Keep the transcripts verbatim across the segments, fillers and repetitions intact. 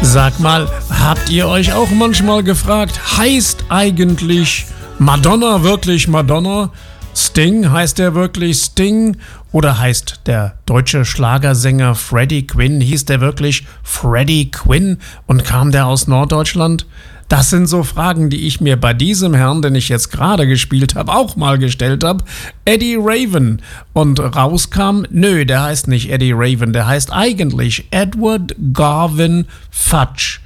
Sag mal, habt ihr euch auch manchmal gefragt, heißt eigentlich Madonna wirklich Madonna? Sting, heißt der wirklich Sting? Oder heißt der deutsche Schlagersänger Freddie Quinn, hieß der wirklich Freddie Quinn und kam der aus Norddeutschland? Das sind so Fragen, die ich mir bei diesem Herrn, den ich jetzt gerade gespielt habe, auch mal gestellt habe. Eddie Raven. Und rauskam, nö, der heißt nicht Eddie Raven, der heißt eigentlich Edward Garvin Fudge.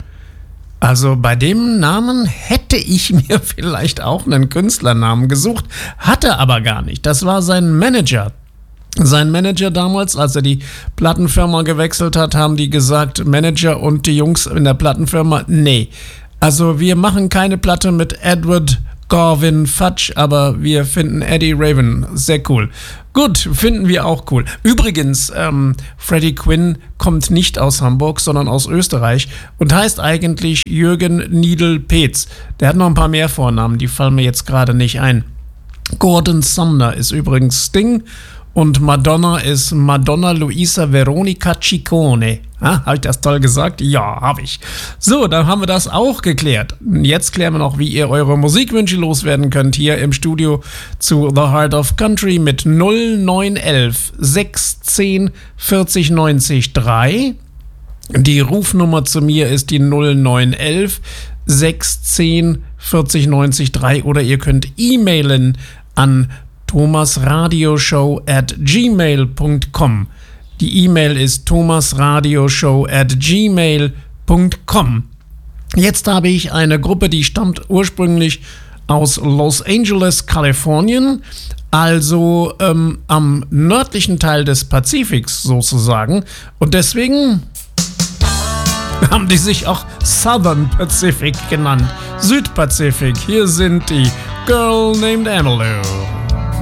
Also bei dem Namen hätte ich mir vielleicht auch einen Künstlernamen gesucht, hatte aber gar nicht. Das war sein Manager. Sein Manager damals, als er die Plattenfirma gewechselt hat, haben die gesagt, Manager und die Jungs in der Plattenfirma, nee. Also wir machen keine Platte mit Edward Garvin Fudge, aber wir finden Eddie Raven sehr cool. Gut, finden wir auch cool. Übrigens, ähm, Freddie Quinn kommt nicht aus Hamburg, sondern aus Österreich und heißt eigentlich Jürgen Niedel-Peetz. Der hat noch ein paar mehr Vornamen, die fallen mir jetzt gerade nicht ein. Gordon Sumner ist übrigens Sting und Madonna ist Madonna Luisa Veronica Ciccone. Ha, habe ich das toll gesagt? Ja, habe ich. So, dann haben wir das auch geklärt. Jetzt klären wir noch, wie ihr eure Musikwünsche loswerden könnt hier im Studio zu The Heart of Country mit null neun elf sechs zehn vierzig neunzig drei. Die Rufnummer zu mir ist die null neun elf sechs zehn vierzig neunzig drei oder ihr könnt e-mailen an thomasradioshow at gmail punkt com. Die E-Mail ist thomasradioshow at gmail punkt com. Jetzt habe ich eine Gruppe, die stammt ursprünglich aus Los Angeles, Kalifornien, also ähm, am nördlichen Teil des Pazifiks sozusagen. Und deswegen haben die sich auch Southern Pacific genannt. Südpazifik, hier sind die Girl Named Emmylou.